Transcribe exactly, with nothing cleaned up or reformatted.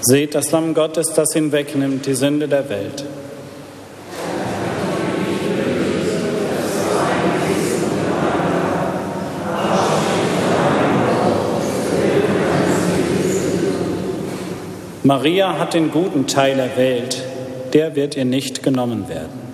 Seht das Lamm Gottes, das hinwegnimmt die Sünde der Welt. Maria hat den guten Teil erwählt, der wird ihr nicht genommen werden.